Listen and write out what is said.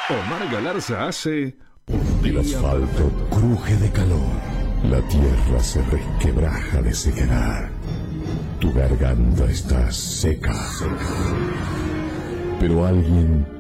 Omar Galarza hace Un El día asfalto cruje de calor, la tierra se resquebraja de sequedad. Tu garganta está seca. Pero alguien